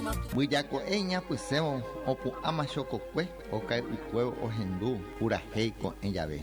Buyako eña puseo opu amachokokwe okai ukueo ohendu pura heiko en llave.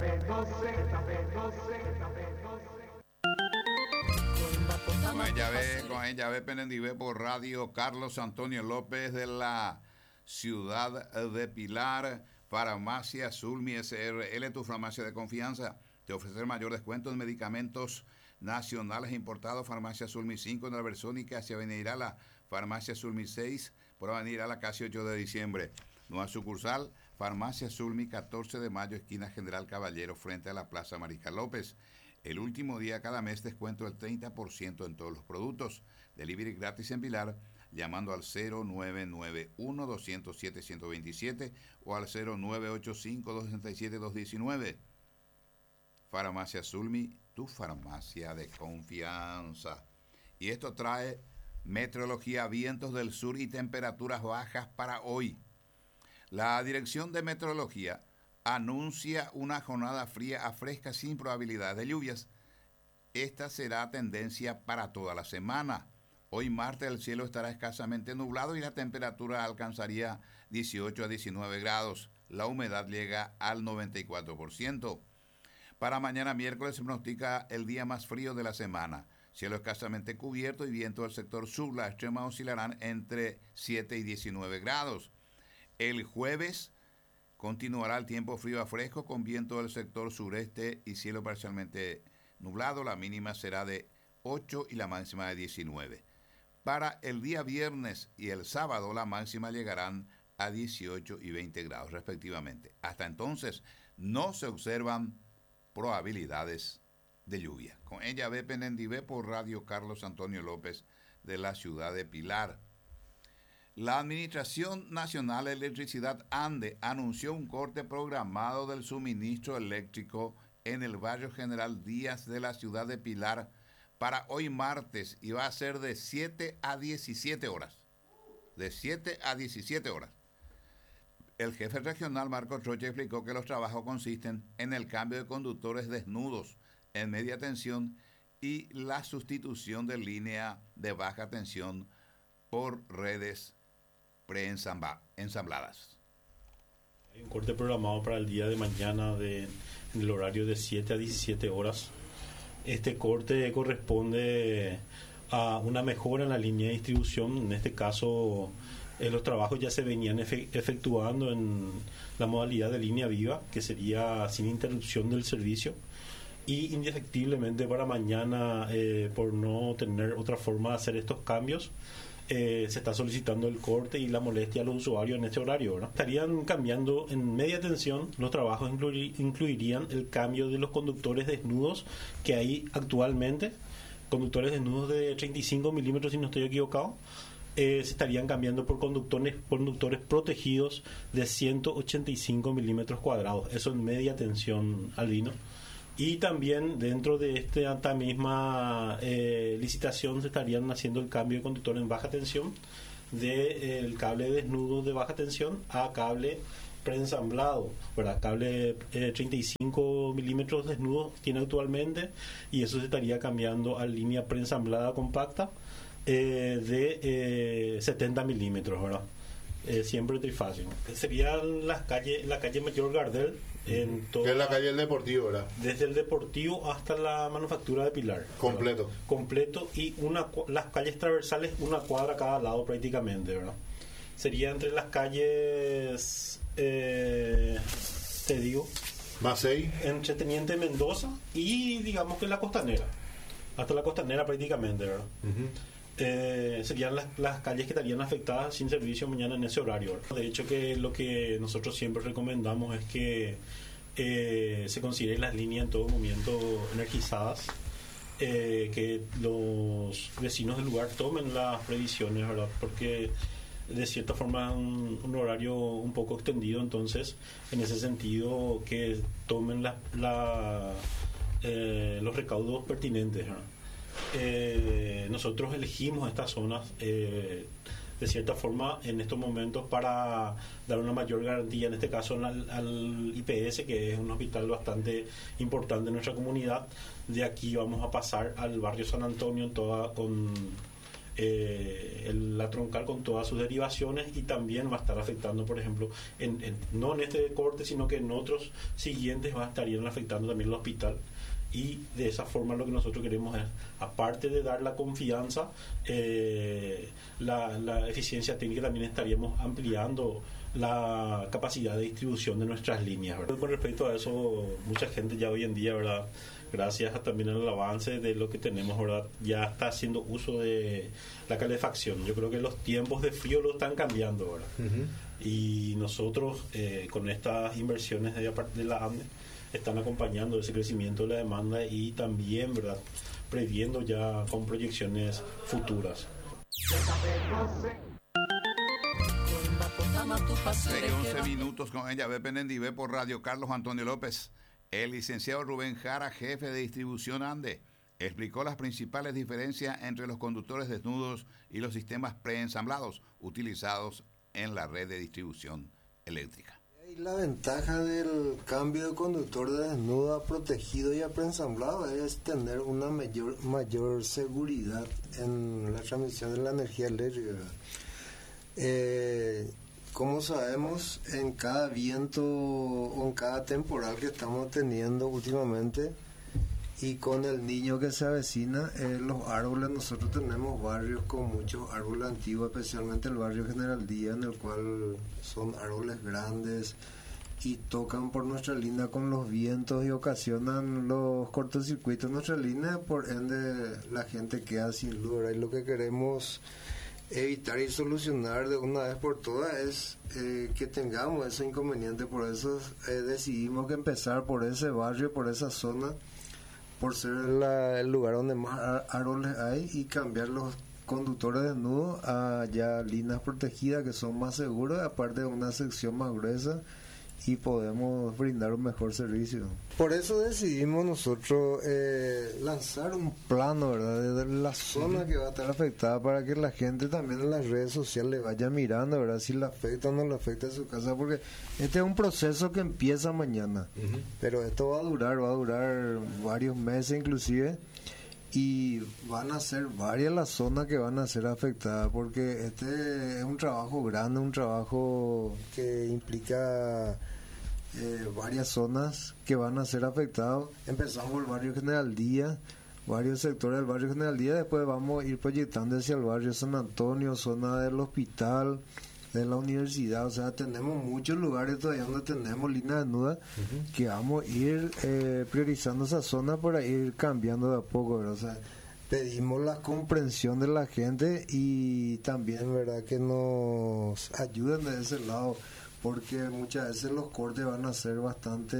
Con ella ve Penendive por radio Carlos Antonio López de la ciudad de Pilar. Farmacia Sulmi SRL, tu farmacia de confianza. Te ofrece el mayor descuento en medicamentos nacionales e importados. Farmacia Sulmi 5 en la Versónica, hacia Avenida Irala. Farmacia Sulmi 6 por Avenida Irala, casi 8 de diciembre. Nueva sucursal, Farmacia Sulmi, 14 de mayo, esquina General Caballero, frente a la Plaza Mariscal López. El último día cada mes descuento del 30% en todos los productos. Delivery gratis en Pilar, llamando al 0991-207-127 o al 0985-267-219. Farmacia Sulmi, tu farmacia de confianza. Y esto trae meteorología, vientos del sur y temperaturas bajas para hoy. La Dirección de Meteorología anuncia una jornada fría a fresca sin probabilidad de lluvias. Esta será tendencia para toda la semana. Hoy martes el cielo estará escasamente nublado y la temperatura alcanzaría 18 a 19 grados. La humedad llega al 94%. Para mañana miércoles se pronostica el día más frío de la semana. Cielo escasamente cubierto y viento del sector sur. Las extremas oscilarán entre 7 y 19 grados. El jueves continuará el tiempo frío a fresco con viento del sector sureste y cielo parcialmente nublado. La mínima será de 8 y la máxima de 19. Para el día viernes y el sábado la máxima llegarán a 18 y 20 grados respectivamente. Hasta entonces no se observan probabilidades de lluvia. Con ella ve Penendive por radio Carlos Antonio López de la ciudad de Pilar. La Administración Nacional de Electricidad ANDE anunció un corte programado del suministro eléctrico en el barrio General Díaz de la ciudad de Pilar para hoy martes y va a ser de 7 a 17 horas. De 7 a 17 horas. El jefe regional Marcos Rocha explicó que los trabajos consisten en el cambio de conductores desnudos en media tensión y la sustitución de línea de baja tensión por redes preensambladas. Hay un corte programado para el día de mañana en el horario de 7 a 17 horas. Este corte corresponde a una mejora en la línea de distribución. En este caso, los trabajos ya se venían efectuando en la modalidad de línea viva, que sería sin interrupción del servicio. Y indefectiblemente para mañana, por no tener otra forma de hacer estos cambios, se está solicitando el corte y la molestia a los usuarios en este horario, ¿no? Estarían cambiando en media tensión. Los trabajos incluirían el cambio de los conductores desnudos que hay actualmente, conductores desnudos de 35 milímetros si no estoy equivocado. Se estarían cambiando por conductores protegidos de 185 milímetros cuadrados, eso en media tensión, Albino. Y también dentro de esta misma licitación se estarían haciendo el cambio de conductor en baja tensión del cable desnudo de baja tensión a cable preensamblado, ¿verdad? Cable 35 milímetros desnudo tiene actualmente, y eso se estaría cambiando a línea preensamblada compacta de 70 milímetros, ¿verdad? Siempre trifásico. Sería la calle Mayor Gardel, en toda, que es la calle del Deportivo, ¿verdad? Desde el Deportivo hasta la Manufactura de Pilar. Completo. ¿Verdad? Completo, y las calles transversales, una cuadra a cada lado prácticamente, ¿verdad? Sería entre las calles, te digo, Macei, entre Teniente Mendoza y digamos que la Costanera. Hasta la Costanera prácticamente, ¿verdad? Serían las calles que estarían afectadas sin servicio mañana en ese horario. De hecho, que lo que nosotros siempre recomendamos es que se consideren las líneas en todo momento energizadas, que los vecinos del lugar tomen las previsiones, ¿verdad? Porque de cierta forma un horario un poco extendido, entonces en ese sentido que tomen los recaudos pertinentes, ¿verdad? Nosotros elegimos estas zonas de cierta forma en estos momentos para dar una mayor garantía, en este caso al IPS, que es un hospital bastante importante en nuestra comunidad. De aquí vamos a pasar al barrio San Antonio con la troncal con todas sus derivaciones, y también va a estar afectando, por ejemplo, no en este corte, sino que en otros siguientes estarían afectando también el hospital. Y de esa forma lo que nosotros queremos es, aparte de dar la confianza, la eficiencia técnica, también estaríamos ampliando la capacidad de distribución de nuestras líneas, ¿verdad? Con respecto a eso, mucha gente ya hoy en día, ¿verdad?, gracias también al avance de lo que tenemos, ¿verdad?, ya está haciendo uso de la calefacción. Yo creo que los tiempos de frío lo están cambiando, ¿verdad? Y nosotros, con estas inversiones de la ANDE, están acompañando ese crecimiento de la demanda y también, ¿verdad?, previendo ya con proyecciones futuras. 11 minutos con ella, Penendivé por Radio Carlos Antonio López. El licenciado Rubén Jara, jefe de distribución ANDE, explicó las principales diferencias entre los conductores desnudos y los sistemas preensamblados utilizados en la red de distribución eléctrica. Y la ventaja del cambio de conductor de desnudo a protegido y a preensamblado es tener una mayor seguridad en la transmisión de la energía eléctrica. Como sabemos, en cada viento o en cada temporal que estamos teniendo últimamente, y con el niño que se avecina, los árboles, nosotros tenemos barrios con muchos árboles antiguos, especialmente el barrio General Díaz, en el cual son árboles grandes y tocan por nuestra línea con los vientos y ocasionan los cortocircuitos en nuestra línea, por ende la gente queda sin luz, ¿verdad? Y lo que queremos evitar y solucionar de una vez por todas es que tengamos ese inconveniente. Por eso decidimos que empezar por ese barrio, por esa zona, por ser el lugar donde más árboles hay, y cambiar los conductores desnudos a ya líneas protegidas que son más seguras, aparte de una sección más gruesa, y podemos brindar un mejor servicio. Por eso decidimos nosotros lanzar un plano, ¿verdad?, de la zona que va a estar afectada, para que la gente también en las redes sociales vaya mirando, ¿verdad?, si le afecta o no le afecta a su casa, porque este es un proceso que empieza mañana, pero esto va a durar varios meses inclusive, y van a ser varias las zonas que van a ser afectadas, porque este es un trabajo grande, un trabajo que implica varias zonas que van a ser afectadas. Empezamos por el barrio General Díaz, varios sectores del barrio General Díaz, después vamos a ir proyectando hacia el barrio San Antonio, zona del hospital, de la universidad. O sea, tenemos muchos lugares todavía donde tenemos línea desnuda, que vamos a ir priorizando esa zona para ir cambiando de a poco, ¿verdad? O sea, pedimos la comprensión de la gente y también, ¿verdad?, que nos ayuden de ese lado, porque muchas veces los cortes van a ser bastante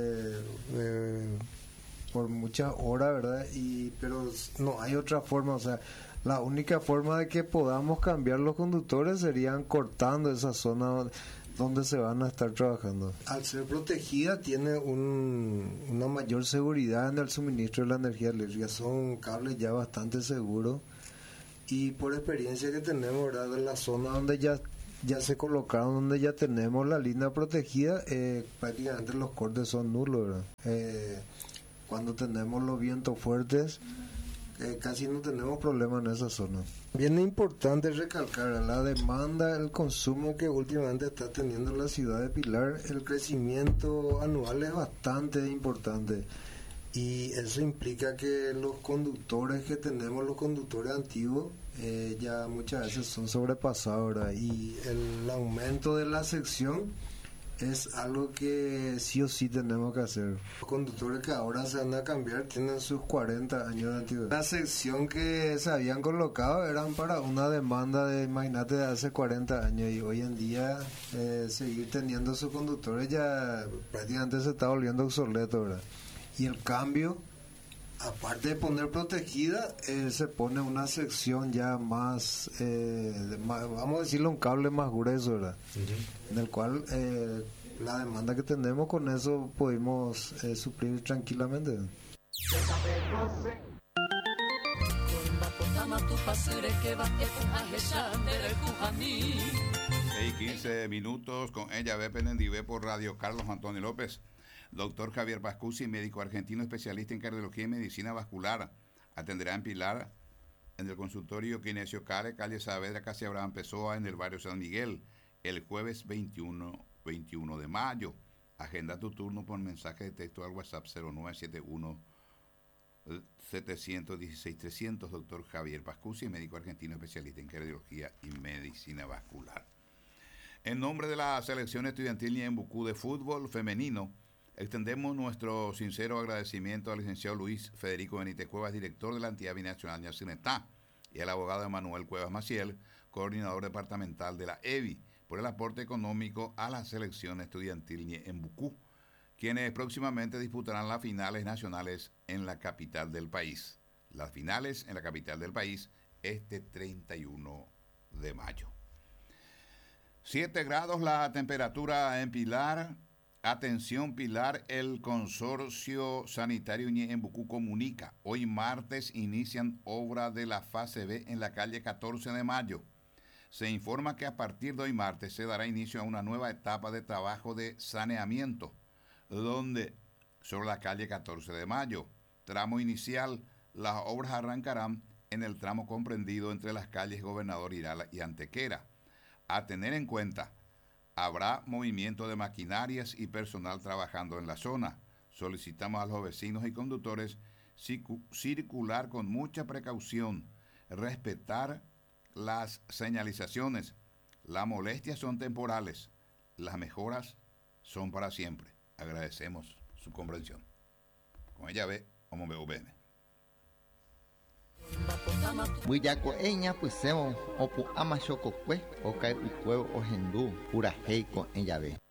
por muchas horas, ¿verdad? Pero no hay otra forma. O sea, la única forma de que podamos cambiar los conductores serían cortando esa zona donde se van a estar trabajando. Al ser protegida tiene una mayor seguridad en el suministro de la energía eléctrica. Son cables ya bastante seguros, y por experiencia que tenemos, ¿verdad?, de la zona donde ya se colocaron, donde ya tenemos la línea protegida, prácticamente los cortes son nulos, ¿verdad? Cuando tenemos los vientos fuertes, casi no tenemos problemas en esa zona. Bien importante recalcar la demanda, el consumo que últimamente está teniendo la ciudad de Pilar. El crecimiento anual es bastante importante, y eso implica que los conductores que tenemos, los conductores antiguos, ya muchas veces son sobrepasados, ¿verdad? Y el aumento de la sección es algo que sí o sí tenemos que hacer. Los conductores que ahora se van a cambiar tienen sus 40 años de antigüedad. La sección que se habían colocado eran para una demanda de, imagínate, de hace 40 años, y hoy en día seguir teniendo sus conductores ya prácticamente se está volviendo obsoleto, ¿verdad? Y el cambio, aparte de poner protegida, se pone una sección ya más, vamos a decirlo, un cable más grueso, ¿verdad? En el cual la demanda que tenemos, con eso podemos suplir tranquilamente. 6:15 minutos con ella, Penendivé por Radio Carlos Antonio López. Doctor Javier Pascusi, médico argentino especialista en cardiología y medicina vascular, atenderá en Pilar en el consultorio Kinesio Care, calle Saavedra, casi Abraham Pessoa, en el barrio San Miguel, el jueves 21 de mayo. Agenda tu turno por mensaje de texto al WhatsApp 0971-716-300, doctor Javier Pascusi, médico argentino especialista en cardiología y medicina vascular. En nombre de la selección estudiantil Ñembucú de fútbol femenino, extendemos nuestro sincero agradecimiento al licenciado Luis Federico Benítez Cuevas, director de la entidad binacional Ñacinetá, y al abogado Emanuel Cuevas Maciel, coordinador departamental de la EBI, por el aporte económico a la selección estudiantil Ñembucú, quienes próximamente disputarán las finales nacionales en la capital del país. Las finales en la capital del país este 31 de mayo. 7 grados la temperatura en Pilar. Atención Pilar, el Consorcio Sanitario Ñembucú comunica. Hoy martes inician obra de la fase B en la calle 14 de mayo. Se informa que a partir de hoy martes se dará inicio a una nueva etapa de trabajo de saneamiento, donde sobre la calle 14 de mayo, tramo inicial, las obras arrancarán en el tramo comprendido entre las calles Gobernador Irala y Antequera. A tener en cuenta, habrá movimiento de maquinarias y personal trabajando en la zona. Solicitamos a los vecinos y conductores circular con mucha precaución, respetar las señalizaciones. Las molestias son temporales, las mejoras son para siempre. Agradecemos su comprensión. Con ella ve, como veo bene. Buyako eña pusemo opu ama chokokwe okai ukuevo ohendu pura heiko en llave.